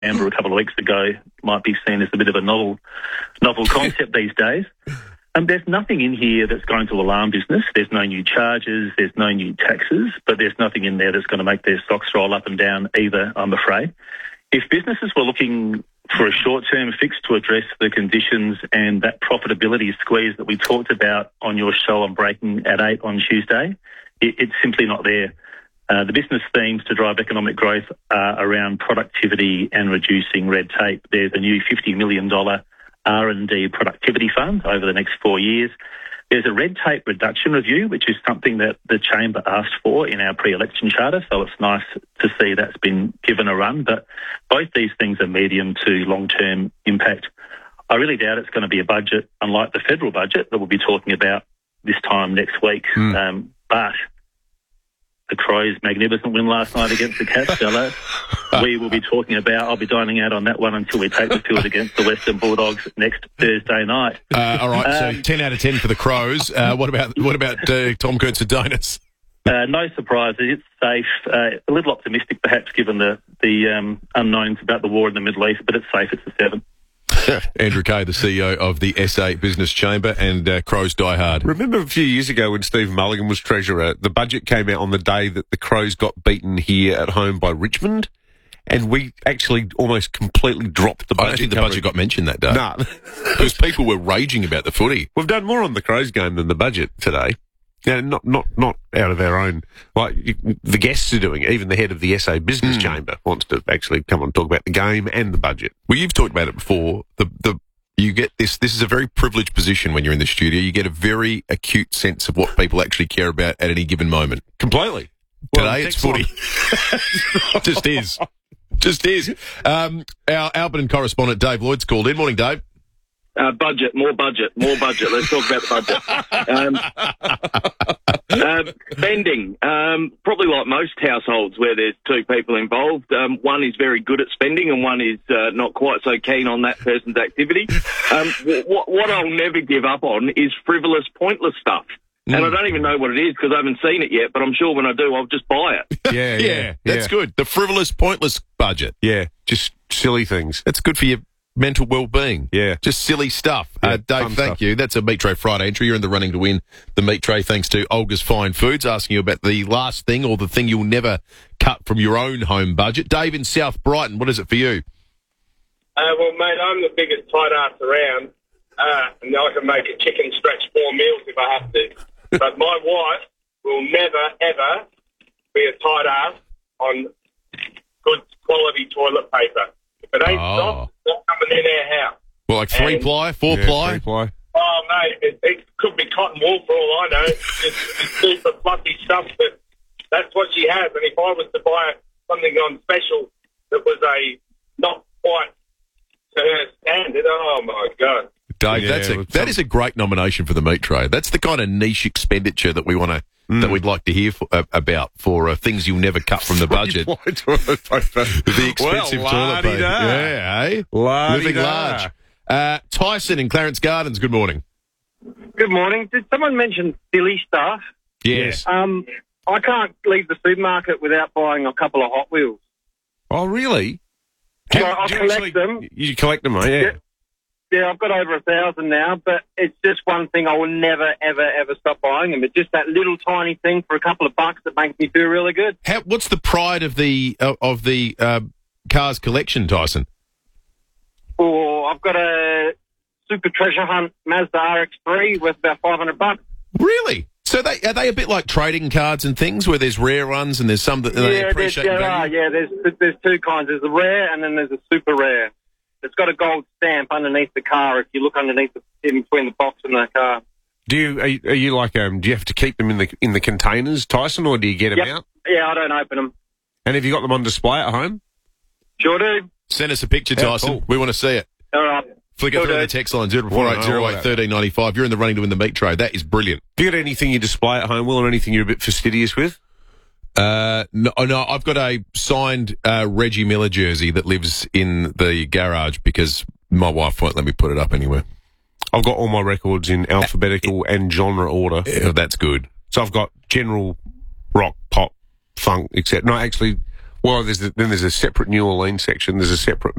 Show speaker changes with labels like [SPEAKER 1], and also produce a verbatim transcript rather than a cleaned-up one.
[SPEAKER 1] Amber a couple of weeks ago might be seen as a bit of a novel novel concept these days. Um, there's nothing in here that's going to alarm business. There's no new charges, there's no new taxes, but there's nothing in there that's going to make their stocks roll up and down either, I'm afraid. If businesses were looking for a short-term fix to address the conditions and that profitability squeeze that we talked about on your show on Breaking at eight on Tuesday, it, it's simply not there. Uh, the business themes to drive economic growth are around productivity and reducing red tape. There's a new fifty million dollars R and D productivity fund over the next four years. There's a red tape reduction review, which is something that the Chamber asked for in our pre-election charter, so it's nice to see that's been given a run. But both these things are medium to long-term impact. I really doubt it's going to be a budget, unlike the federal budget that we'll be talking about this time next week. Mm. Um, but the Crows' magnificent win last night against the Cats, Stella, we will be talking about. I'll be dining out on that one until we take the field against the Western Bulldogs next Thursday night.
[SPEAKER 2] Uh, all right,
[SPEAKER 1] um,
[SPEAKER 2] so ten out of ten for the Crows. Uh, what about what about uh, Tom Kurtz-Adonis?
[SPEAKER 1] Uh, no surprises. It's safe. Uh, a little optimistic, perhaps, given the the um, unknowns about the war in the Middle East, but it's safe. It's a seven.
[SPEAKER 2] Andrew Kay, the C E O of the S A Business Chamber, and uh, Crows Die Hard.
[SPEAKER 3] Remember a few years ago when Steve Mulligan was Treasurer, the budget came out on the day that the Crows got beaten here at home by Richmond, and we actually almost completely dropped the budget.
[SPEAKER 2] I don't think the budget got mentioned that day.
[SPEAKER 3] No.
[SPEAKER 2] Because people were raging about the footy.
[SPEAKER 3] We've done more on the Crows game than the budget today. Yeah, not not not out of our own. Like you, the guests are doing it. Even the head of the S A Business mm. Chamber wants to actually come and talk about the game and the budget.
[SPEAKER 2] Well, you've talked about it before. The the you get this. This is a very privileged position when you're in the studio. You get a very acute sense of what people actually care about at any given moment.
[SPEAKER 3] Completely.
[SPEAKER 2] Today well, it's footy. Just is. Just is. Um, our Alberton correspondent Dave Lloyd's called in. Morning, Dave.
[SPEAKER 4] Uh, budget, more budget, more budget. Let's talk about the budget. Um, uh, spending. Um, probably like most households where there's two people involved, um, one is very good at spending and one is uh, not quite so keen on that person's activity. Um, what, what I'll never give up on is frivolous, pointless stuff. Mm. And I don't even know what it is because I haven't seen it yet, but I'm sure when I do, I'll just buy it.
[SPEAKER 3] yeah, yeah, yeah.
[SPEAKER 2] That's good. The frivolous, pointless budget.
[SPEAKER 3] Yeah, just silly things.
[SPEAKER 2] That's good for your mental well-being.
[SPEAKER 3] Yeah.
[SPEAKER 2] Just silly stuff.
[SPEAKER 3] Yeah,
[SPEAKER 2] uh, Dave, thank
[SPEAKER 3] stuff.
[SPEAKER 2] you. That's a Meat Tray Friday entry. You're in the running to win the Meat Tray thanks to Olga's Fine Foods, asking you about the last thing or the thing you'll never cut from your own home budget. Dave in South Brighton, what is it for you?
[SPEAKER 5] Uh, well, mate, I'm the biggest tight ass around, uh, and I can make a chicken stretch four meals if I have to. But my wife will never, ever be a tight ass on good quality toilet paper. If it ain't
[SPEAKER 2] oh.
[SPEAKER 5] soft, it's not coming in our house.
[SPEAKER 2] Well, like three
[SPEAKER 5] and,
[SPEAKER 2] ply, four
[SPEAKER 3] yeah,
[SPEAKER 2] ply?
[SPEAKER 3] Three ply.
[SPEAKER 5] Oh, mate, it, it could be cotton wool for all I know. It's, it's super fluffy stuff, but that's what she has. And if I was to buy something on special that was a not quite to her standard, oh, my God.
[SPEAKER 2] Dave,
[SPEAKER 3] yeah,
[SPEAKER 2] that's a, that is a great nomination for the Meat Tray. That's the kind of niche expenditure that we want to mm. that we'd like to hear for, uh, about for uh, things you'll never cut from the budget.
[SPEAKER 3] the
[SPEAKER 2] expensive
[SPEAKER 3] well,
[SPEAKER 2] toilet paper.
[SPEAKER 3] La-di-da.
[SPEAKER 2] Yeah, eh?
[SPEAKER 3] La-di-da.
[SPEAKER 2] Living large. Uh, Tyson in Clarence Gardens, good morning.
[SPEAKER 6] Good morning. Did someone mention silly stuff?
[SPEAKER 2] Yes.
[SPEAKER 6] Um, I can't leave the supermarket without buying a couple of Hot Wheels.
[SPEAKER 3] Oh, really?
[SPEAKER 6] So I collect
[SPEAKER 3] actually,
[SPEAKER 6] them.
[SPEAKER 3] You collect them, yeah.
[SPEAKER 6] yeah. Yeah, I've got over a thousand now, but it's just one thing I will never, ever, ever stop buying them. It's just that little tiny thing for a couple of bucks that makes me feel really good.
[SPEAKER 2] How, what's the pride of the uh, of the uh, cars collection, Tyson?
[SPEAKER 6] Or I've got a Super Treasure Hunt Mazda R X three worth about five hundred bucks.
[SPEAKER 2] Really? So they are they a bit like trading cards and things, where there's rare ones and there's some that they
[SPEAKER 6] yeah,
[SPEAKER 2] appreciate?
[SPEAKER 6] There are. Yeah, there's there's two kinds. There's a rare and then there's a super rare. It's got a gold stamp underneath the car. If you look underneath, the, in between the box and the car.
[SPEAKER 3] Do you are, you are you like um? Do you have to keep them in the in the containers, Tyson, or do you get them
[SPEAKER 6] yep.
[SPEAKER 3] out?
[SPEAKER 6] Yeah, I don't open them.
[SPEAKER 3] And have you got them on display at home?
[SPEAKER 6] Sure do.
[SPEAKER 2] Send us a picture,
[SPEAKER 3] Yeah,
[SPEAKER 2] Tyson.
[SPEAKER 3] cool.
[SPEAKER 2] We want to see it.
[SPEAKER 6] All right.
[SPEAKER 2] Flick it
[SPEAKER 6] Sure
[SPEAKER 2] through
[SPEAKER 6] do.
[SPEAKER 2] the text line zero four eight zero eight one three nine five. You're in the running to win the Meat Tray. That is brilliant.
[SPEAKER 3] Do you got anything you display at home, Will, or anything you're a bit fastidious with?
[SPEAKER 2] Uh, no, no, I've got a signed uh, Reggie Miller jersey that lives in the garage because my wife won't let me put it up anywhere.
[SPEAKER 3] I've got all my records in alphabetical and genre order.
[SPEAKER 2] Yeah, that's good.
[SPEAKER 3] So I've got general rock, pop, funk, et cetera. No, actually, Well, there's a, then there's a separate New Orleans section. There's a separate